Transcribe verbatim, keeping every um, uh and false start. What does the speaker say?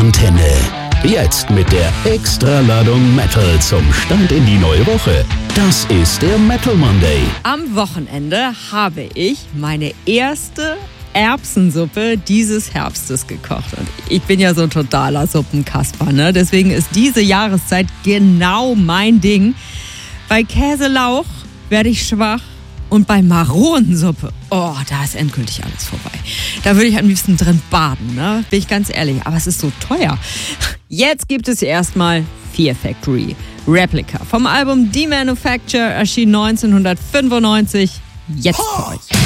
Antenne. Jetzt mit der Extraladung Metal zum Start in die neue Woche. Das ist der Metal Monday. Am Wochenende habe ich meine erste Erbsensuppe dieses Herbstes gekocht. Und ich bin ja so ein totaler Suppenkasper, ne? Deswegen ist diese Jahreszeit genau mein Ding. Bei Käselauch werde ich schwach. Und bei Maronensuppe, oh, da ist endgültig alles vorbei. Da würde ich am liebsten drin baden, ne? Bin ich ganz ehrlich. Aber es ist so teuer. Jetzt gibt es erstmal Fear Factory Replica. Vom Album Demanufacture erschien neunzehnhundertfünfundneunzig. Jetzt für euch.